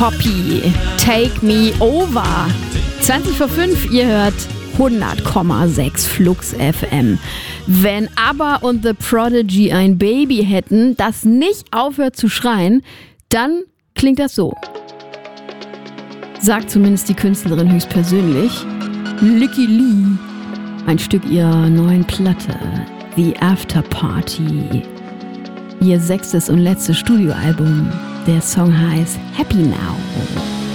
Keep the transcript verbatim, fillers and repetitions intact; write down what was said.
Poppy, Take Me Over. zwanzig vor fünf, ihr hört hundert Komma sechs Flux F M. Wenn ABBA und The Prodigy ein Baby hätten, das nicht aufhört zu schreien, dann klingt das so. Sagt zumindest die Künstlerin höchstpersönlich. Licky Lee. Ein Stück ihrer neuen Platte, The After Party. Ihr sechstes und letztes Studioalbum. Der Song heißt Happy Now.